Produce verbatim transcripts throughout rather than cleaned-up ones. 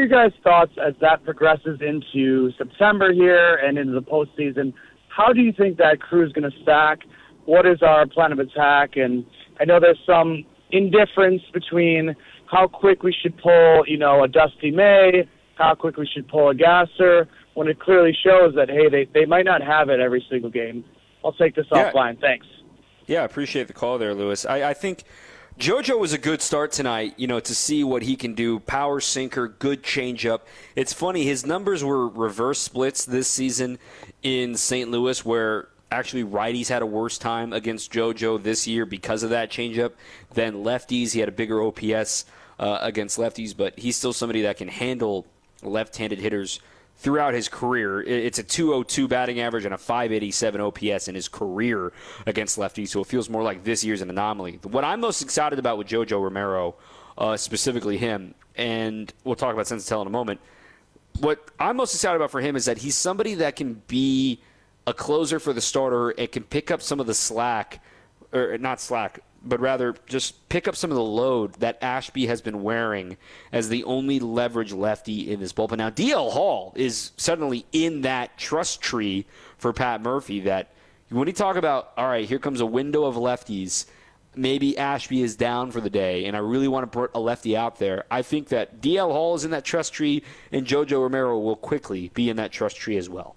your guys' thoughts as that progresses into September here and into the postseason? How do you think that crew is going to stack? What is our plan of attack? And I know there's some indifference between how quick we should pull, you know, a Dusty May, how quick we should pull a Gasser, when it clearly shows that, hey, they, they might not have it every single game. I'll take this yeah. offline. Thanks. Yeah, I appreciate the call there, Lewis. I, I think JoJo was a good start tonight, you know, to see what he can do. Power sinker, good changeup. It's funny, his numbers were reverse splits this season in Saint Louis, where actually righties had a worse time against JoJo this year because of that changeup than lefties. He had a bigger O P S uh, against lefties, but he's still somebody that can handle left-handed hitters throughout his career. It's a two oh two batting average and a five eighty-seven O P S in his career against lefties, so it feels more like this year's an anomaly. What I'm most excited about with JoJo Romero, uh, specifically him, and we'll talk about Senzatella in a moment, what I'm most excited about for him is that he's somebody that can be a closer for the starter and can pick up some of the slack, or not slack, but rather just pick up some of the load that Ashby has been wearing as the only leverage lefty in this bullpen. Now, D L Hall is suddenly in that trust tree for Pat Murphy that when you talk about, all right, here comes a window of lefties, maybe Ashby is down for the day, and I really want to put a lefty out there. I think that D L Hall is in that trust tree, and JoJo Romero will quickly be in that trust tree as well.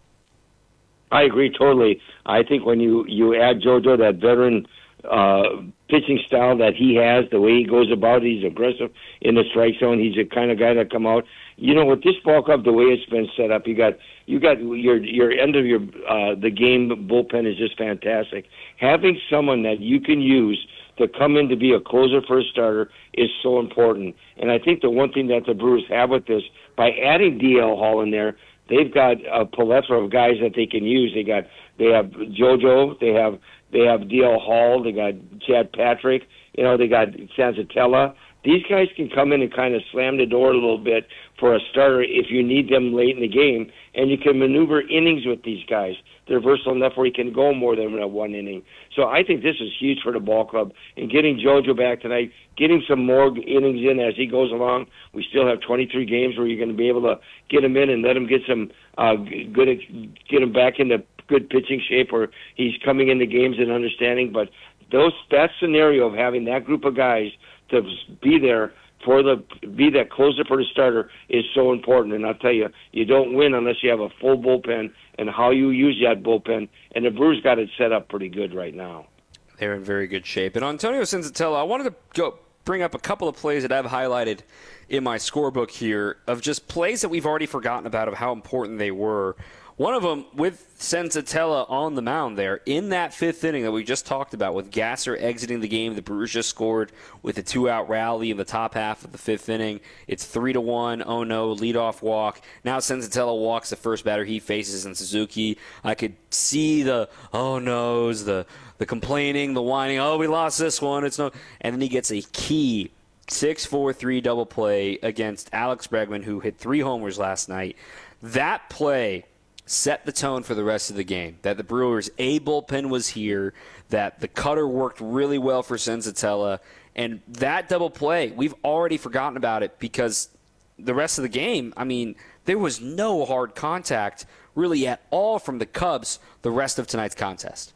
I agree totally. I think when you, you add JoJo, that veteran uh, pitching style that he has, the way he goes about it, he's aggressive in the strike zone. He's the kind of guy that come out. You know, with this ball club, the way it's been set up, you got you got your your end of your uh, the game bullpen is just fantastic. Having someone that you can use to come in to be a closer for a starter is so important. And I think the one thing that the Brewers have with this, by adding D L Hall in there, they've got a plethora of guys that they can use. They got they have JoJo, they have they have D L Hall, they got Chad Patrick, you know, they got Senzatella. These guys can come in and kind of slam the door a little bit for a starter if you need them late in the game, and you can maneuver innings with these guys. They're versatile enough where he can go more than a one inning. So I think this is huge for the ball club. And getting JoJo back tonight, getting some more innings in as he goes along. We still have twenty-three games where you're going to be able to get him in and let him get some uh, good, get him back into good pitching shape where he's coming into games and understanding. But those that scenario of having that group of guys to be there for the be that closer for the starter is so important. And I'll tell you, you don't win unless you have a full bullpen and how you use that bullpen. And the Brewers got it set up pretty good right now. They're in very good shape. And Antonio Senzatella, I wanted to go bring up a couple of plays that I've highlighted in my scorebook here of just plays that we've already forgotten about of how important they were. One of them with Senzatella on the mound there in that fifth inning that we just talked about with Gasser exiting the game. The Brewers just scored with a two-out rally in the top half of the fifth inning. It's three to one. Oh, no, leadoff walk. Now Senzatella walks the first batter he faces in Suzuki. I could see the oh, no's, the, the complaining, the whining. Oh, we lost this one. It's no. And then he gets a key six four three double play against Alex Bregman, who hit three homers last night. That play set the tone for the rest of the game, that the Brewers' A bullpen was here, that the cutter worked really well for Senzatella, and that double play, we've already forgotten about it because the rest of the game, I mean, there was no hard contact really at all from the Cubs the rest of tonight's contest.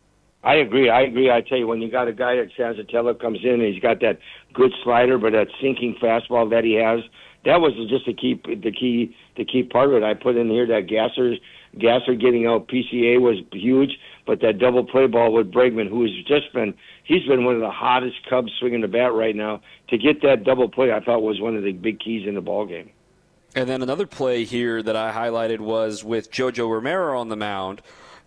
I agree. I agree. I tell you, when you got a guy like Senzatella comes in and he's got that good slider, but that sinking fastball that he has, that was just the key, the key, the key part of it. I put in here that Gasser, Gasser getting out P C A was huge, but that double play ball with Bregman, who has just been, he's been one of the hottest Cubs swinging the bat right now. To get that double play, I thought was one of the big keys in the ball game. And then another play here that I highlighted was with JoJo Romero on the mound.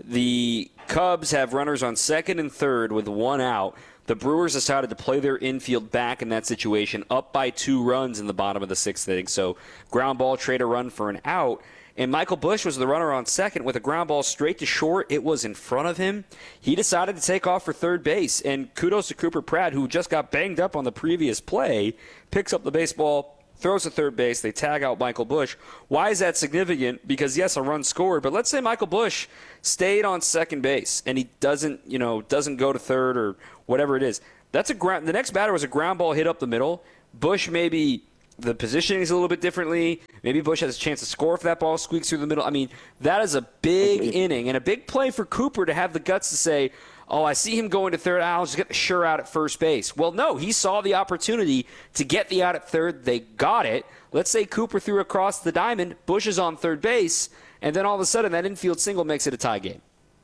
The Cubs have runners on second and third with one out. The Brewers decided to play their infield back in that situation, up by two runs in the bottom of the sixth inning. So ground ball, trade a run for an out. And Michael Busch was the runner on second with a ground ball straight to short. It was in front of him. He decided to take off for third base. And kudos to Cooper Pratt, who just got banged up on the previous play, picks up the baseball, throws to third base. They tag out Michael Busch. Why is that significant? Because, yes, a run scored, but let's say Michael Busch stayed on second base and he doesn't, you know, doesn't go to third or whatever it is. That's a ground. The next batter was a ground ball hit up the middle. Busch maybe the positioning is a little bit differently. Maybe Bush has a chance to score if that ball squeaks through the middle. I mean, that is a big inning and a big play for Cooper to have the guts to say, oh, I see him going to third. I'll just get the sure out at first base. Well, no, he saw the opportunity to get the out at third. They got it. Let's say Cooper threw across the diamond. Bush is on third base. And then all of a sudden, that infield single makes it a tie game.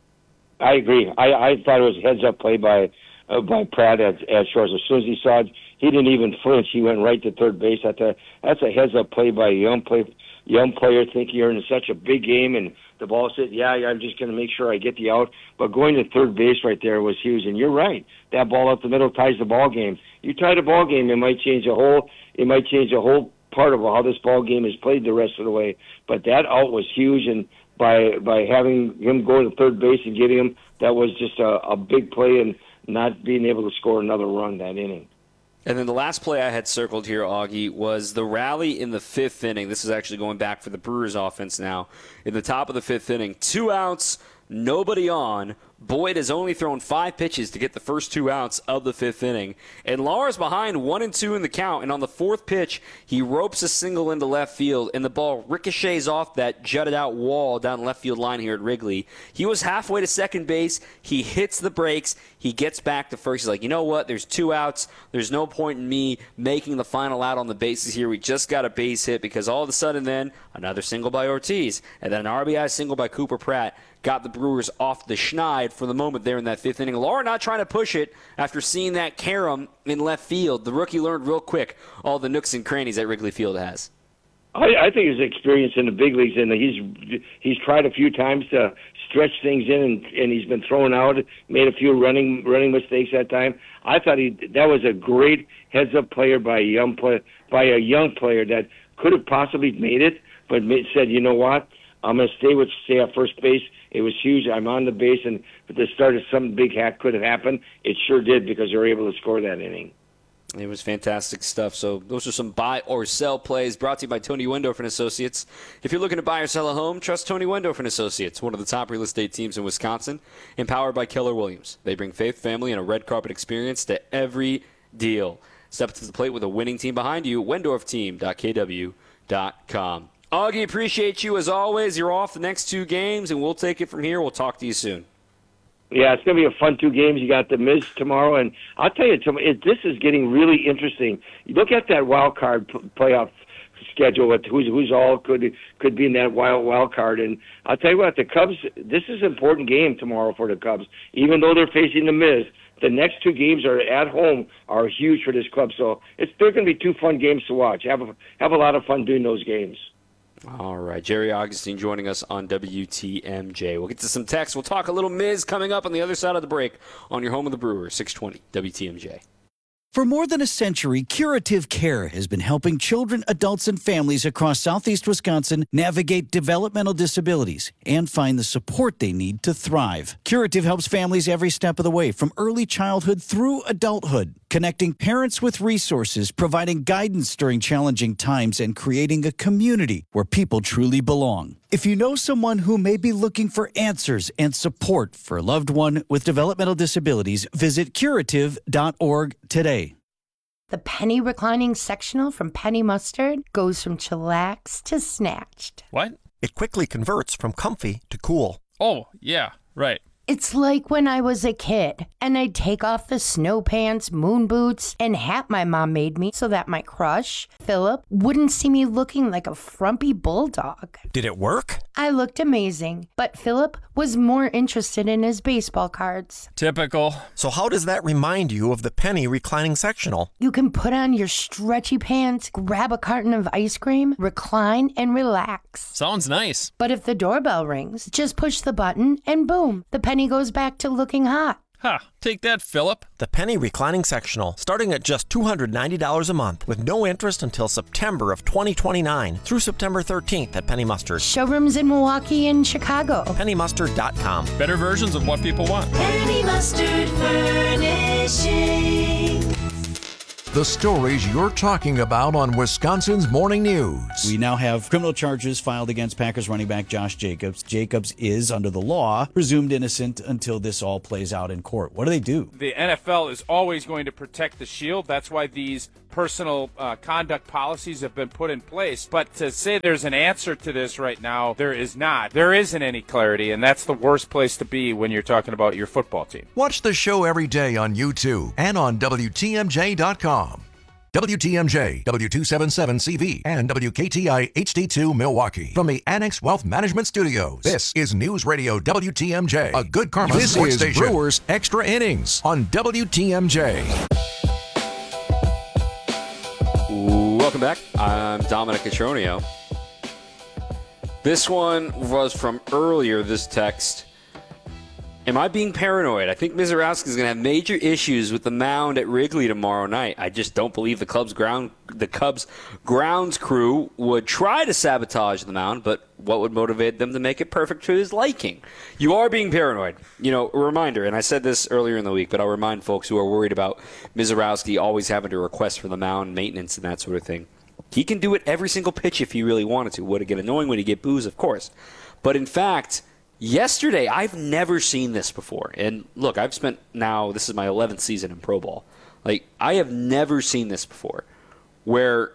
I agree. I, I thought it was a heads-up play by uh, by Pratt at, at short. As soon as he saw it, he didn't even flinch. He went right to third base. That's a, that's a heads-up play by a young, play, young player thinking you're in such a big game and the ball said, yeah, I'm just going to make sure I get the out. But going to third base right there was huge. And you're right. That ball up the middle ties the ball game. You tie the ball game, it might change the whole, it might change the whole part of how this ball game is played the rest of the way. But that out was huge, and by by having him go to third base and getting him, that was just a, a big play and not being able to score another run that inning. And then the last play I had circled here, Augie, was the rally in the fifth inning. This is actually going back for the Brewers offense now. In the top of the fifth inning, two outs, nobody on. Boyd has only thrown five pitches to get the first two outs of the fifth inning. And Lara's behind one and two in the count. And on the fourth pitch, he ropes a single into left field, and the ball ricochets off that jutted out wall down the left field line here at Wrigley. He was halfway to second base. He hits the brakes. He gets back to first. He's like, you know what? There's two outs. There's no point in me making the final out on the bases here. We just got a base hit, because all of a sudden then another single by Ortiz and then an R B I single by Cooper Pratt got the Brewers off the schneid for the moment there in that fifth inning. Lara not trying to push it after seeing that carom in left field. The rookie learned real quick all the nooks and crannies that Wrigley Field has. I, I think his experience in the big leagues, and he's he's tried a few times to stretch things in, and, and he's been thrown out, made a few running running mistakes that time. I thought he that was a great heads-up player by a young play, by a young player that could have possibly made it, but made, said, you know what, I'm going to stay with stay at first base. It was huge. I'm on the base, and at the start of something big hack could have happened. It sure did, because they were able to score that inning. It was fantastic stuff. So those are some buy or sell plays brought to you by Tony Wendorf and Associates. If you're looking to buy or sell a home, trust Tony Wendorf and Associates, one of the top real estate teams in Wisconsin, empowered by Keller Williams. They bring faith, family, and a red carpet experience to every deal. Step to the plate with a winning team behind you. Wendorf Team dot K W dot com. Augie, appreciate you as always. You're off the next two games, and we'll take it from here. We'll talk to you soon. Yeah, it's going to be a fun two games. You got the Miz tomorrow, and I'll tell you, it, this is getting really interesting. You look at that wild card playoff schedule with who's who's all could could be in that wild wild card, and I'll tell you what, the Cubs. This is an important game tomorrow for the Cubs, even though they're facing the Miz. The next two games are at home are huge for this club, so it's they're going to be two fun games to watch. Have a have a lot of fun doing those games. All right, Jerry Augustine joining us on W T M J. We'll get to some text. We'll talk a little Miz coming up on the other side of the break on your home of the Brewers, six twenty W T M J. For more than a century, Curative Care has been helping children, adults, and families across southeast Wisconsin navigate developmental disabilities and find the support they need to thrive. Curative helps families every step of the way, from early childhood through adulthood, connecting parents with resources, providing guidance during challenging times, and creating a community where people truly belong. If you know someone who may be looking for answers and support for a loved one with developmental disabilities, visit curative dot org today. The penny reclining sectional from Penny Mustard goes from chillax to snatched. What? It quickly converts from comfy to cool. Oh, yeah, right. It's like when I was a kid, and I'd take off the snow pants, moon boots, and hat my mom made me so that my crush, Philip, wouldn't see me looking like a frumpy bulldog. Did it work? I looked amazing, but Philip was more interested in his baseball cards. Typical. So how does that remind you of the penny reclining sectional? You can put on your stretchy pants, grab a carton of ice cream, recline, and relax. Sounds nice. But if the doorbell rings, just push the button, and boom, the penny goes back to looking hot. Ha, take that, Philip. The penny reclining sectional, starting at just two hundred ninety dollars a month with no interest until September of twenty twenty-nine through September thirteenth at Penny Mustard. Showrooms in Milwaukee and Chicago. penny mustard dot com. Better versions of what people want. Penny Mustard Furnishing. The stories you're talking about on Wisconsin's Morning News. We now have criminal charges filed against Packers running back Josh Jacobs. Jacobs is, under the law, presumed innocent until this all plays out in court. What do they do? The N F L is always going to protect the shield. That's why these personal uh, conduct policies have been put in place. But to say there's an answer to this right now, there is not. There isn't any clarity, and that's the worst place to be when you're talking about your football team. Watch the show every day on YouTube and on W T M J dot com. W T M J, W two seventy-seven C V, and W K T I H D two Milwaukee. From the Annex Wealth Management Studios, this is News Radio W T M J, a good karma this sports station. This is Brewers Extra Innings on W T M J. Welcome back. I'm Dominic Cotroneo. This one was from earlier, this text. Am I being paranoid? I think Misiorowski is going to have major issues with the mound at Wrigley tomorrow night. I just don't believe the Cubs ground the Cubs grounds crew would try to sabotage the mound, but what would motivate them to make it perfect to his liking? You are being paranoid. You know, a reminder, and I said this earlier in the week, but I'll remind folks who are worried about Misiorowski always having to request for the mound maintenance and that sort of thing. He can do it every single pitch if he really wanted to. Would it get annoying? Would he get boos? Of course. But in fact, yesterday, I've never seen this before. And look, I've spent now, this is my eleventh season in Pro Ball. Like, I have never seen this before, where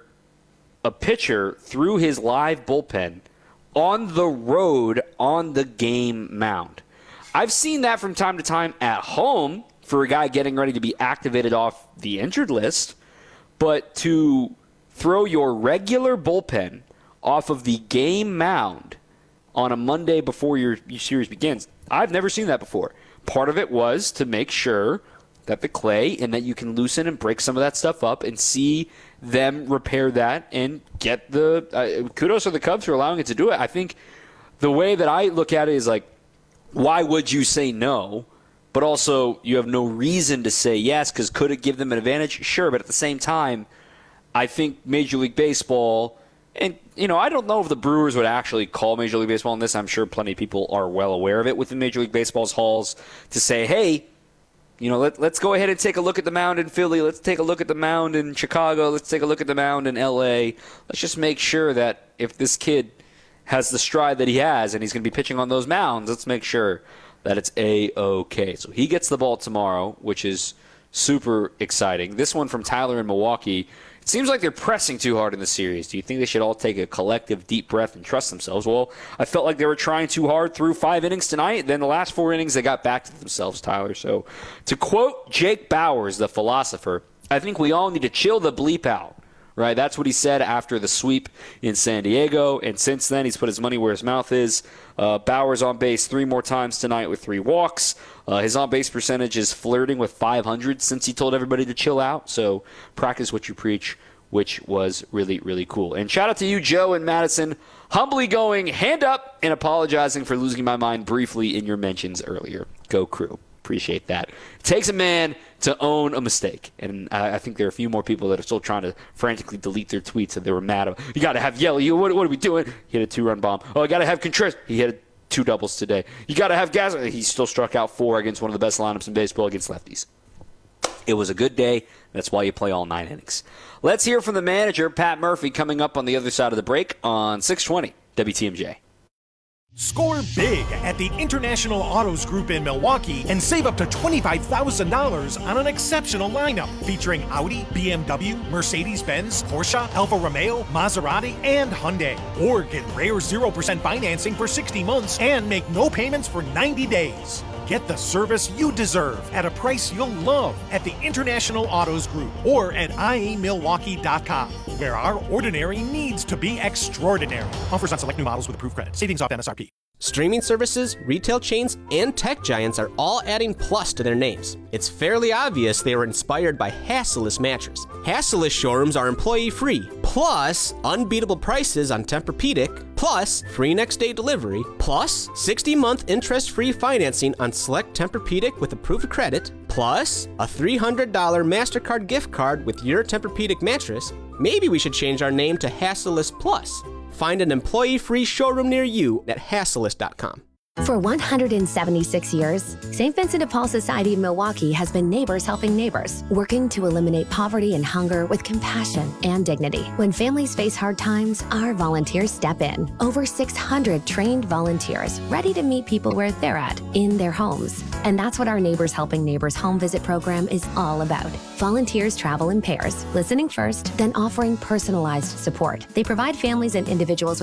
a pitcher threw his live bullpen on the road on the game mound. I've seen that from time to time at home for a guy getting ready to be activated off the injured list, but to throw your regular bullpen off of the game mound on a Monday before your, your series begins, I've never seen that before. Part of it was to make sure that the clay and that you can loosen and break some of that stuff up and see them repair that and get the uh, kudos to the Cubs for allowing it to do it. I think the way that I look at it is like, why would you say no? But also you have no reason to say yes, because could it give them an advantage? Sure, but at the same time, I think Major League Baseball, and, you know, I don't know if the Brewers would actually call Major League Baseball on this. I'm sure plenty of people are well aware of it within Major League Baseball's halls to say, hey, you know, let, let's go ahead and take a look at the mound in Philly. Let's take a look at the mound in Chicago. Let's take a look at the mound in L A. Let's just make sure that if this kid has the stride that he has and he's going to be pitching on those mounds, let's make sure that it's A-okay. So he gets the ball tomorrow, which is super exciting. This one from Tyler in Milwaukee. It seems like they're pressing too hard in the series. Do you think they should all take a collective deep breath and trust themselves? Well, I felt like they were trying too hard through five innings tonight. Then the last four innings, they got back to themselves, Tyler. So to quote Jake Bowers, the philosopher, I think we all need to chill the bleep out. Right, that's what he said after the sweep in San Diego, and since then he's put his money where his mouth is. Uh, Bauer's on base three more times tonight with three walks. Uh, his on-base percentage is flirting with five hundred since he told everybody to chill out, so practice what you preach, which was really, really cool. And shout out to you, Joe and Madison, humbly going hand up and apologizing for losing my mind briefly in your mentions earlier. Go Crew. Appreciate that. It takes a man to own a mistake. And uh, I think there are a few more people that are still trying to frantically delete their tweets that they were mad about. You got to have Yelly. What, what are we doing? He hit a two-run bomb. Oh, I got to have Contreras. He hit two doubles today. You got to have Gas. He still struck out four against one of the best lineups in baseball against lefties. It was a good day. That's why you play all nine innings. Let's hear from the manager, Pat Murphy, coming up on the other side of the break on six twenty W T M J. Score big at the International Autos Group in Milwaukee and save up to twenty-five thousand dollars on an exceptional lineup featuring Audi, B M W, Mercedes-Benz, Porsche, Alfa Romeo, Maserati, and Hyundai. Or get rare zero percent financing for sixty months and make no payments for ninety days. Get the service you deserve at a price you'll love at the International Autos Group or at I A Milwaukee dot com, where our ordinary needs to be extraordinary. Offers on select new models with approved credit. Savings off M S R P. Streaming services, retail chains, and tech giants are all adding plus to their names. It's fairly obvious they were inspired by Hassellus Mattress. Hassellus showrooms are employee-free, plus unbeatable prices on Tempur-Pedic, plus free next-day delivery, plus sixty-month interest-free financing on select Tempur-Pedic with approved credit, plus a three hundred dollars MasterCard gift card with your Tempur-Pedic mattress. Maybe we should change our name to Hassellus Plus. Find an employee-free showroom near you at Hassellus dot com. For one hundred seventy-six years, Saint Vincent de Paul Society of Milwaukee has been neighbors helping neighbors, working to eliminate poverty and hunger with compassion and dignity. When families face hard times, our volunteers step in. Over six hundred trained volunteers ready to meet people where they're at, in their homes. And that's what our Neighbors Helping Neighbors home visit program is all about. Volunteers travel in pairs, listening first, then offering personalized support. They provide families and individuals with